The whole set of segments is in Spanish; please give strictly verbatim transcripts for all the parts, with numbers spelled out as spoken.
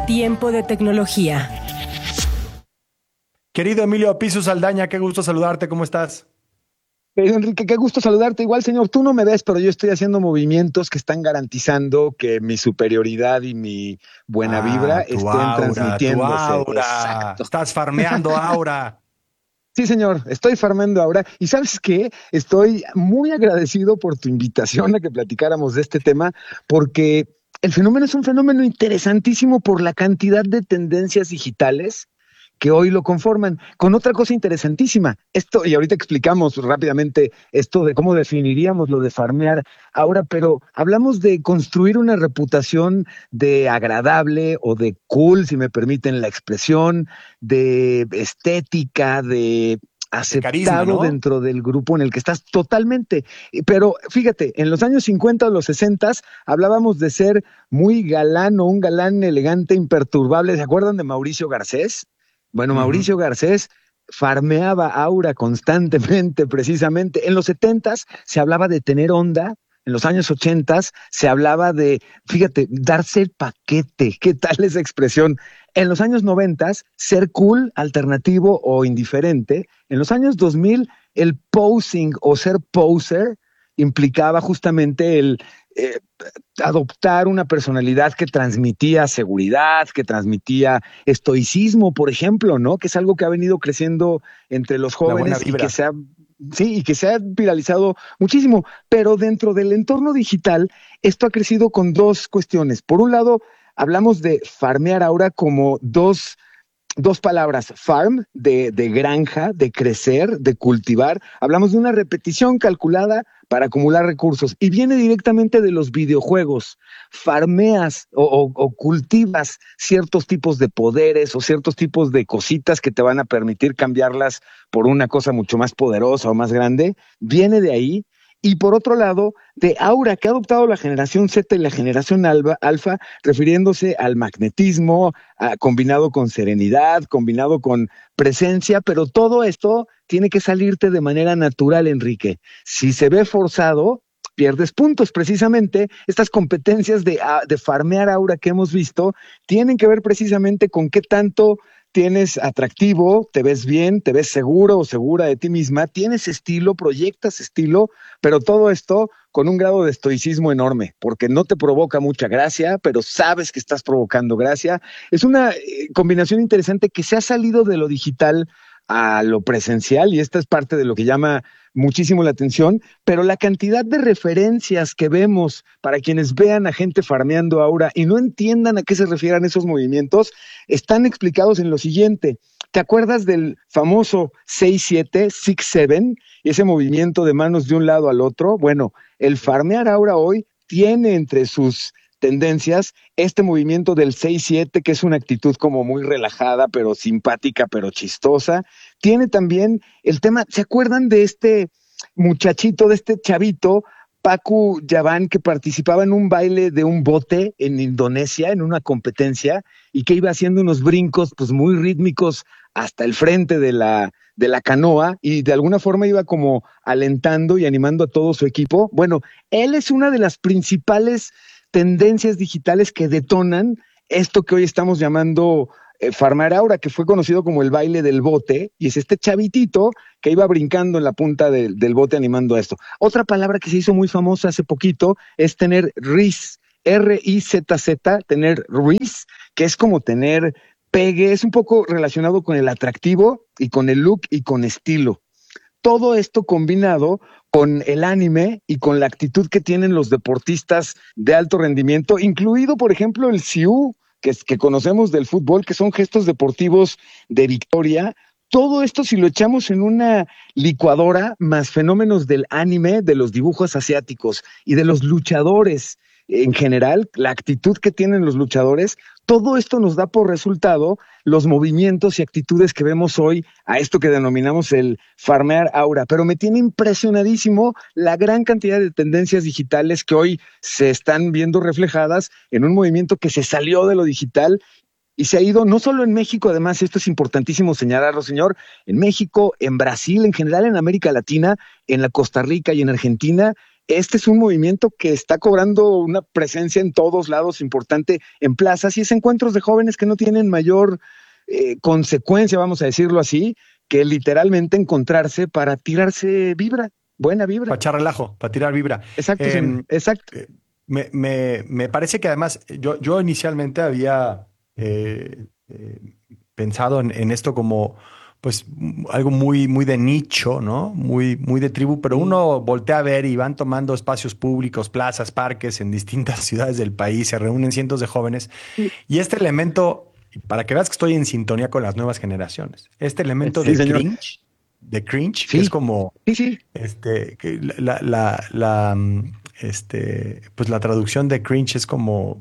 Tiempo de tecnología. Querido Emilio Piso Saldaña, qué gusto saludarte, ¿cómo estás? Querido Enrique, qué gusto saludarte. Igual, señor, tú no me ves, pero yo estoy haciendo movimientos que están garantizando que mi superioridad y mi buena vibra Ah, tu estén aura, tu transmitiéndose. aura. Exacto. Estás farmeando aura. Sí, señor, estoy farmando ahora. Y ¿sabes qué? Estoy muy agradecido por tu invitación a que platicáramos de este tema, porque el fenómeno es un fenómeno interesantísimo por la cantidad de tendencias digitales que hoy lo conforman, con otra cosa interesantísima. Esto, y ahorita explicamos rápidamente esto de cómo definiríamos lo de farmear ahora, pero hablamos de construir una reputación de agradable o de cool, si me permiten la expresión, de estética, de De carisma, aceptado ¿no? dentro del grupo en el que estás totalmente. Pero fíjate, en los años cincuenta o los sesenta hablábamos de ser muy galán o un galán elegante, imperturbable. ¿Se acuerdan de Mauricio Garcés? Bueno, Ujú. Mauricio Garcés farmeaba aura constantemente, precisamente. En los setentas se hablaba de tener onda, en los años ochentas se hablaba de, fíjate, darse el paquete. ¿Qué tal esa expresión? En los años noventas, ser cool, alternativo o indiferente. En los años dos mil, el posing o ser poser implicaba justamente el eh, adoptar una personalidad que transmitía seguridad, que transmitía estoicismo, por ejemplo, ¿no? Que es algo que ha venido creciendo entre los La buena jóvenes y que vibra. se ha, sí, y que se ha viralizado muchísimo. Pero dentro del entorno digital, esto ha crecido con dos cuestiones. Por un lado, hablamos de farmear ahora como dos dos palabras, farm, de, de granja, de crecer, de cultivar. Hablamos de una repetición calculada para acumular recursos y viene directamente de los videojuegos. Farmeas o, o, o cultivas ciertos tipos de poderes o ciertos tipos de cositas que te van a permitir cambiarlas por una cosa mucho más poderosa o más grande. Viene de ahí. Y por otro lado, de aura, que ha adoptado la generación Z y la generación alfa, alfa refiriéndose al magnetismo, a, combinado con serenidad, combinado con presencia, pero todo esto tiene que salirte de manera natural, Enrique. Si se ve forzado, pierdes puntos. Precisamente estas competencias de, de farmear aura que hemos visto tienen que ver precisamente con qué tanto tienes atractivo, te ves bien, te ves seguro o segura de ti misma, tienes estilo, proyectas estilo, pero todo esto con un grado de estoicismo enorme, porque no te provoca mucha gracia, pero sabes que estás provocando gracia. Es una eh, combinación interesante que se ha salido de lo digital a lo presencial, y esta es parte de lo que llama muchísimo la atención, pero la cantidad de referencias que vemos para quienes vean a gente farmeando aura y no entiendan a qué se refieren esos movimientos, están explicados en lo siguiente. ¿Te acuerdas del famoso seis siete, seis siete, y ese movimiento de manos de un lado al otro? Bueno, el farmear aura hoy tiene entre sus tendencias este movimiento del seis siete, que es una actitud como muy relajada, pero simpática, pero chistosa. Tiene también el tema, ¿se acuerdan de este muchachito, de este chavito, Paku Yavan, que participaba en un baile de un bote en Indonesia, en una competencia, y que iba haciendo unos brincos pues muy rítmicos hasta el frente de la, de la canoa, y de alguna forma iba como alentando y animando a todo su equipo? Bueno, él es una de las principales tendencias digitales que detonan esto que hoy estamos llamando eh, farmear aura, que fue conocido como el baile del bote, y es este chavitito que iba brincando en la punta de, del bote animando a esto. Otra palabra que se hizo muy famosa hace poquito es tener riz, R I Z Z, tener riz, que es como tener pegue, es un poco relacionado con el atractivo y con el look y con estilo. Todo esto combinado con el anime y con la actitud que tienen los deportistas de alto rendimiento, incluido, por ejemplo, el Siu, que, es, que conocemos del fútbol, que son gestos deportivos de victoria. Todo esto, si lo echamos en una licuadora, más fenómenos del anime, de los dibujos asiáticos y de los luchadores en general, la actitud que tienen los luchadores, todo esto nos da por resultado los movimientos y actitudes que vemos hoy a esto que denominamos el farmear aura. Pero me tiene impresionadísimo la gran cantidad de tendencias digitales que hoy se están viendo reflejadas en un movimiento que se salió de lo digital y se ha ido no solo en México, además, esto es importantísimo señalarlo, señor, en México, en Brasil, en general en América Latina, en la Costa Rica y en Argentina. este es un movimiento que está cobrando una presencia en todos lados importante, en plazas, y es encuentros de jóvenes que no tienen mayor eh, consecuencia, vamos a decirlo así, que literalmente encontrarse para tirarse vibra, buena vibra. Para echar relajo, para tirar vibra. Exacto, Eh, señor, exacto. eh, me, me, me parece que además yo, yo inicialmente había eh, eh, pensado en, en esto como pues m- algo muy, muy de nicho, ¿no? Muy, muy de tribu, pero uno voltea a ver y van tomando espacios públicos, plazas, parques en distintas ciudades del país, se reúnen cientos de jóvenes y este elemento, para que veas que estoy en sintonía con las nuevas generaciones, este elemento Sí, de señor. cringe, de cringe, que es Sí, como sí, sí. este, que la, la, la, mm, este, pues la traducción de cringe es como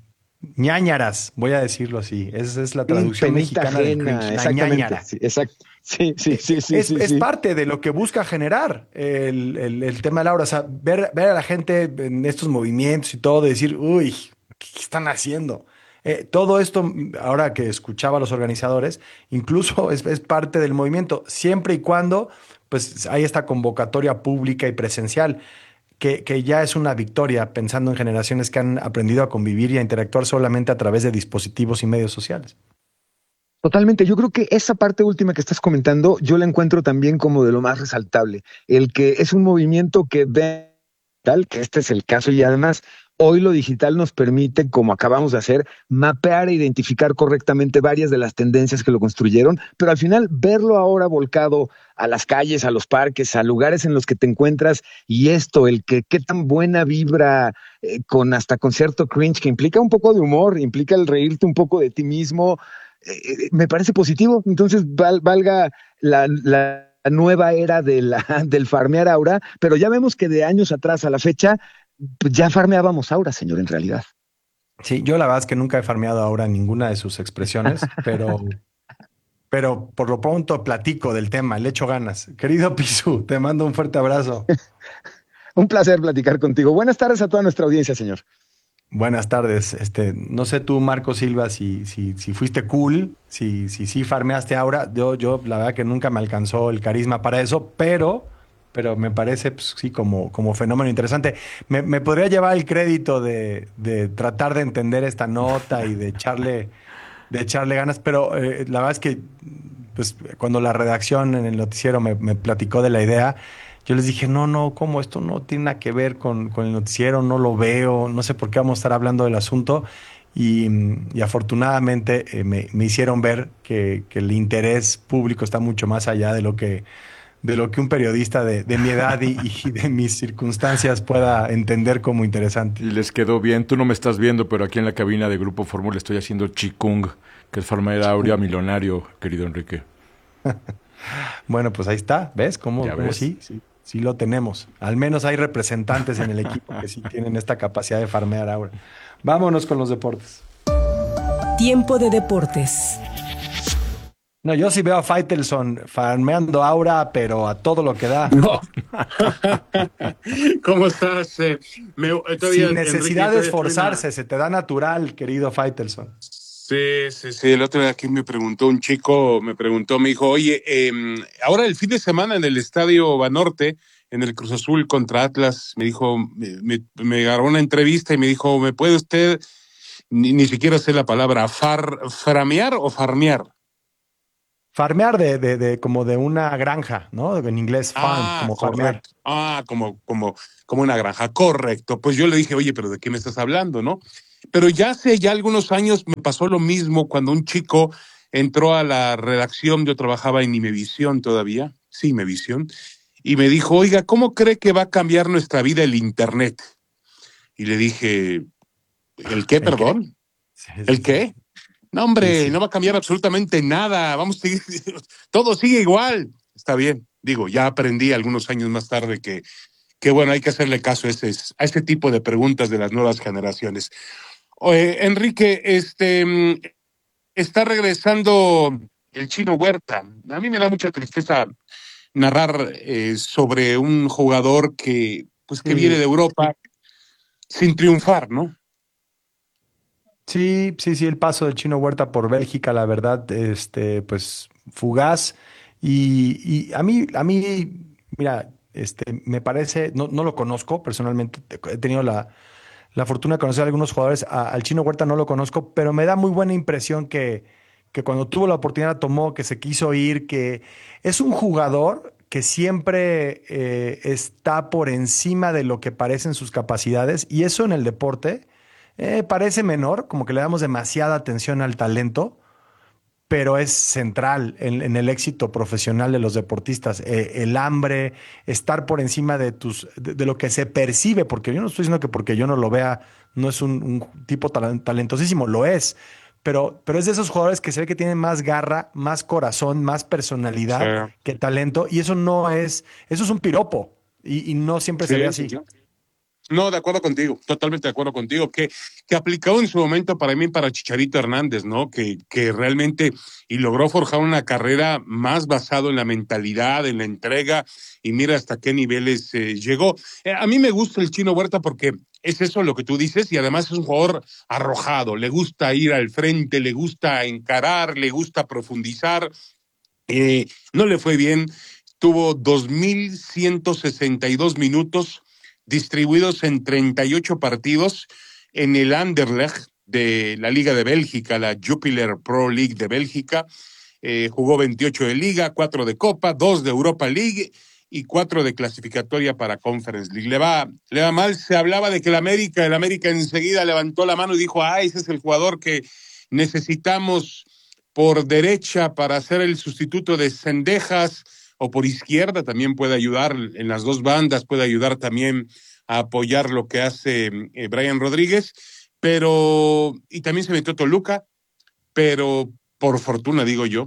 ñáñaras, voy a decirlo así. Esa es la Sí, traducción penita mexicana del cringe, ajena, la exactamente. ñáñara. Sí, exacto. Sí, sí, Eh, sí, eh, sí, Es, sí, es sí. parte de lo que busca generar el, el- el tema de Laura. O sea, ver, ver a la gente en estos movimientos y todo, de decir, uy, ¿qué están haciendo? Eh, todo esto, mm, ahora que escuchaba a los organizadores, incluso es, es parte del movimiento, siempre y cuando pues hay esta convocatoria pública y presencial, que, que ya es una victoria pensando en generaciones que han aprendido a convivir y a interactuar solamente a través de dispositivos y medios sociales. Totalmente. Yo creo que esa parte última que estás comentando, yo la encuentro también como de lo más resaltable. El que es un movimiento que ve tal, que este es el caso, y además hoy lo digital nos permite, como acabamos de hacer, mapear e identificar correctamente varias de las tendencias que lo construyeron, pero al final verlo ahora volcado a las calles, a los parques, a lugares en los que te encuentras, y esto, el que qué tan buena vibra, eh, con hasta con cierto cringe, que implica un poco de humor, implica el reírte un poco de ti mismo, eh, me parece positivo. Entonces, val, valga la, la, nueva era de la, del farmear aura, pero ya vemos que de años atrás a la fecha, pues ya farmeábamos aura, señor, en realidad. Sí, yo la verdad es que nunca he farmeado ahora ninguna de sus expresiones, pero, pero por lo pronto platico del tema, le echo ganas. Querido Pisu, te mando un fuerte abrazo. Un placer platicar contigo. Buenas tardes a toda nuestra audiencia, señor. Buenas tardes. Este, no sé tú, Marco Silva, si, si, si fuiste cool, si, si, si farmeaste ahora. Yo, yo, la verdad que nunca me alcanzó el carisma para eso, pero, pero me parece, pues, sí, como, como fenómeno interesante. Me, me podría llevar el crédito de, de tratar de entender esta nota y de echarle, de echarle ganas, pero eh, la verdad es que, pues, cuando la redacción en el noticiero me, me platicó de la idea, yo les dije, no, no, ¿cómo esto no tiene nada que ver con, con el noticiero? No lo veo, no sé por qué vamos a estar hablando del asunto. Y, y afortunadamente eh, me, me hicieron ver que, que el interés público está mucho más allá de lo que, de lo que un periodista de, de mi edad y, y de mis circunstancias pueda entender como interesante. Y les quedó bien. Tú no me estás viendo, pero aquí en la cabina de Grupo Fórmula estoy haciendo Chikung, que es farmacia áurea milenario, querido Enrique. Bueno, pues ahí está, ¿ves? ¿Cómo, Ya cómo ves. sí? Sí, sí lo tenemos. Al menos hay representantes en el equipo que sí tienen esta capacidad de farmear ahora. Vámonos con los deportes. Tiempo de deportes. No, yo sí veo a Faitelson farmeando aura, pero a todo lo que da. No. ¿Cómo estás? Eh, me- eh, todavía, Sin Enrique, necesidad de todavía esforzarse, estoy se te da natural, querido Faitelson. Sí, sí, sí. El otro día aquí me preguntó un chico, me preguntó, me dijo, oye, em, ahora el fin de semana en el Estadio Banorte, en el Cruz Azul contra Atlas, me dijo, me, me, me agarró una entrevista y me dijo, ¿me puede usted, ni, ni siquiera sé la palabra, far, framear o farmear? Farmear de, de, de como de una granja, ¿no? En inglés farm, Ah, como farmear. correcto. Ah, como, como, como una granja. Correcto. Pues yo le dije, oye, pero ¿de qué me estás hablando, no? Pero ya hace ya algunos años me pasó lo mismo cuando un chico entró a la redacción. Yo trabajaba en Imevisión todavía. Sí, Imevisión. Y me dijo, oiga, ¿cómo cree que va a cambiar nuestra vida el Internet? Y le dije, ¿el qué, ¿El qué? perdón? Sí, sí, ¿El sí. qué? No, Sí, hombre, sí. no va a cambiar absolutamente nada. Vamos a seguir, todo sigue igual. Está bien. Digo, ya aprendí algunos años más tarde que, que bueno, hay que hacerle caso a ese, a ese tipo de preguntas de las nuevas generaciones. Oye, Enrique, este, mm, está regresando el Chino Huerta. A mí me da mucha tristeza narrar eh, sobre un jugador que, pues, que viene Sí, de Europa sin triunfar, ¿no? sí, sí, sí, el paso del Chino Huerta por Bélgica, la verdad, este, pues fugaz. Y, y a mí, a mí, mira, Este, me parece, no, no lo conozco personalmente, he tenido la, la fortuna de conocer a algunos jugadores, a- al Chino Huerta no lo conozco, pero me da muy buena impresión que, que cuando tuvo la oportunidad tomó, que se quiso ir, que es un jugador que siempre eh, está por encima de lo que parecen sus capacidades, y eso en el deporte eh, parece menor, como que le damos demasiada atención al talento, pero es central en, en el éxito profesional de los deportistas. Eh, el hambre, estar por encima de, tus, de, de lo que se percibe, porque yo no estoy diciendo que porque yo no lo vea, no es un, un tipo talen- talentosísimo, lo es, pero, pero es de esos jugadores que se ve que tienen más garra, más corazón, más Sí, personalidad que talento, y eso no es, eso es un piropo, y, y no siempre se ve sí, sí, así. sí. No, de acuerdo contigo, totalmente de acuerdo contigo, que, que aplicó en su momento para mí, para Chicharito Hernández, ¿no? Que, que realmente, y logró forjar una carrera más basado en la mentalidad, en la entrega, y mira hasta qué niveles eh, llegó. Eh, a mí me gusta el Chino Huerta porque es eso lo que tú dices, y además es un jugador arrojado, le gusta ir al frente, le gusta encarar, le gusta profundizar. Eh, no le fue bien, tuvo dos mil ciento sesenta y dos minutos distribuidos en treinta y ocho partidos en el Anderlecht de la Liga de Bélgica, la Jupiler Pro League de Bélgica. Eh, jugó veintiocho de Liga, cuatro de Copa, dos de Europa League y cuatro de clasificatoria para Conference League. Le va, le va mal, se hablaba de que el América, el América enseguida levantó la mano y dijo, ah, ese es el jugador que necesitamos por derecha para ser el sustituto de Cendejas, o por izquierda también puede ayudar, en las dos bandas puede ayudar también a apoyar lo que hace eh, Brian Rodríguez, pero, y también se metió Toluca, pero por fortuna, digo yo,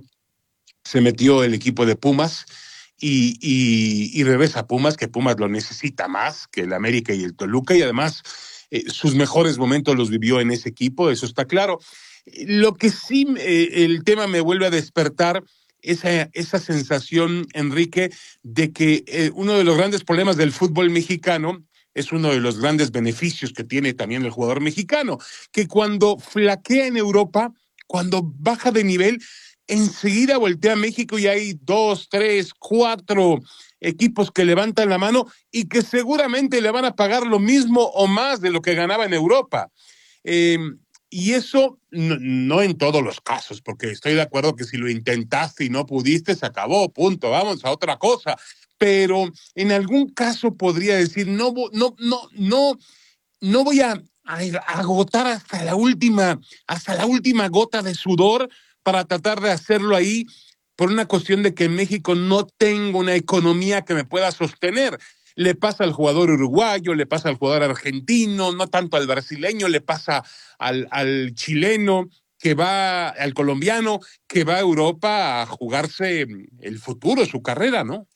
se metió el equipo de Pumas y, y, y regresa a Pumas, que Pumas lo necesita más que el América y el Toluca, y además eh, sus mejores momentos los vivió en ese equipo, eso está claro. Lo que sí eh, el tema me vuelve a despertar esa, esa sensación, Enrique, de que eh, uno de los grandes problemas del fútbol mexicano es uno de los grandes beneficios que tiene también el jugador mexicano, que cuando flaquea en Europa, cuando baja de nivel, enseguida voltea a México y hay dos, tres, cuatro equipos que levantan la mano y que seguramente le van a pagar lo mismo o más de lo que ganaba en Europa. Eh, y eso no, no en todos los casos, porque estoy de acuerdo que si lo intentaste y no pudiste, se acabó, punto, vamos a otra cosa. Pero en algún caso podría decir, no, no, no, no, no voy a, a agotar hasta la última, hasta la última gota de sudor para tratar de hacerlo ahí por una cuestión de que en México no tengo una economía que me pueda sostener. Le pasa al jugador uruguayo, le pasa al jugador argentino, no tanto al brasileño, le pasa al, al chileno que va, al colombiano que va a Europa a jugarse el futuro, su carrera, ¿no?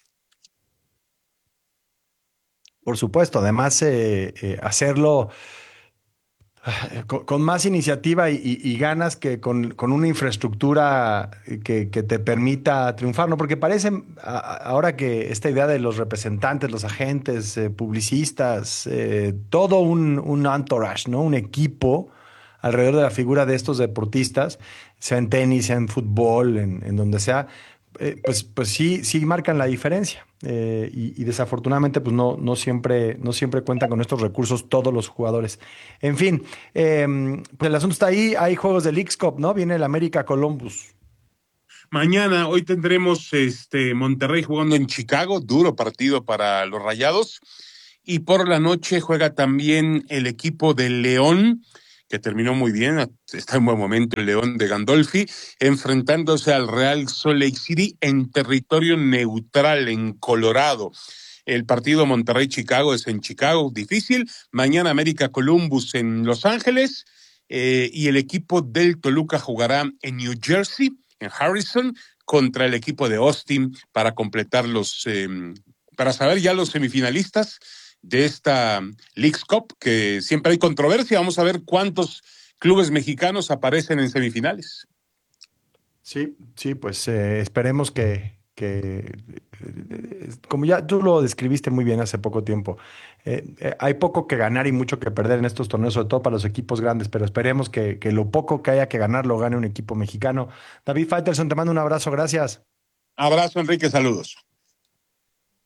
Por supuesto, además eh, eh, hacerlo eh, con, con más iniciativa y, y- y ganas que con, con una infraestructura que, que te permita triunfar, ¿no? Porque parece a- a- ahora que esta idea de los representantes, los agentes, eh, publicistas, eh, todo un, un entourage, ¿no? Un equipo alrededor de la figura de estos deportistas, sea en tenis, sea en fútbol, en, en donde sea, eh, pues, pues sí, sí marcan la diferencia. Eh, y, y desafortunadamente, pues no, no siempre, no siempre cuentan con estos recursos todos los jugadores. En fin, eh, pues el asunto está ahí. Hay juegos del Leagues Cup, ¿no? Viene el América Columbus. Mañana, hoy tendremos este Monterrey jugando en Chicago, duro partido para los Rayados. Y por la noche juega también el equipo de León, que terminó muy bien, está en buen momento el León de Gandolfi, enfrentándose al Real Salt Lake City en territorio neutral, en Colorado. El partido Monterrey-Chicago es en Chicago, difícil. Mañana América Columbus en Los Ángeles. Eh, y el equipo del Toluca jugará en New Jersey, en Harrison, contra el equipo de Austin para completar los, eh, para saber ya los semifinalistas de esta Leagues Cup, que siempre hay controversia. Vamos a ver cuántos clubes mexicanos aparecen en semifinales. Sí, sí, pues eh, esperemos que, que, eh, como ya tú lo describiste muy bien hace poco tiempo, eh, eh, hay poco que ganar y mucho que perder en estos torneos, sobre todo para los equipos grandes, pero esperemos que, que lo poco que haya que ganar lo gane un equipo mexicano. David Faitelson, te mando un abrazo, gracias. Abrazo, Enrique, saludos.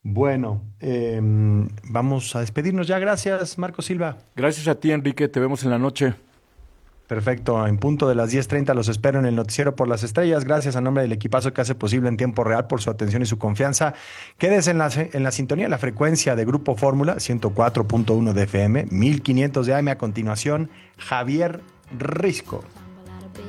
Bueno, eh, vamos a despedirnos ya. Gracias, Marco Silva. Gracias a ti, Enrique. Te vemos en la noche. Perfecto, en punto de las diez treinta los espero en el Noticiero por las Estrellas. Gracias a nombre del equipazo que hace posible en tiempo real por su atención y su confianza. Quédese en la, en la sintonía, la frecuencia de Grupo Fórmula, ciento cuatro punto uno de F M, mil quinientos de A M. A continuación, Javier Risco.